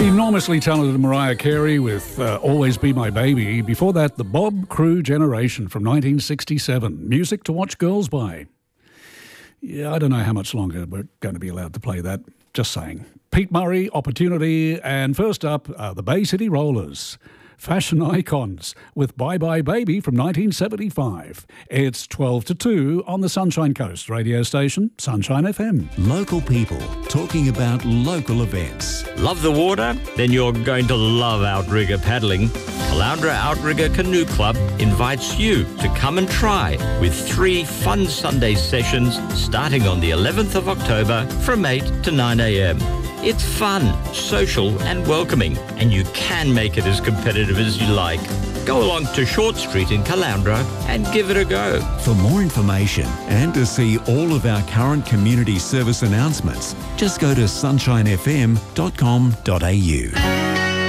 Enormously talented Mariah Carey with Always Be My Baby. Before that, the Bob Crew Generation from 1967. Music to watch girls by. Yeah, I don't know how much longer we're going to be allowed to play that. Just saying. Pete Murray, Opportunity, and first up, the Bay City Rollers. Fashion icons with Bye Bye Baby from 1975. It's 12 to 2 on the Sunshine Coast radio station, Sunshine FM. Local people talking about local events. Love the water? Then you're going to love outrigger paddling. Caloundra Outrigger Canoe Club invites you to come and try with 3 fun Sunday sessions starting on the 11th of October from 8 to 9 a.m. It's fun, social and welcoming, and you can make it as competitive as you like. Go along to Short Street in Caloundra and give it a go. For more information and to see all of our current community service announcements, just go to sunshinefm.com.au.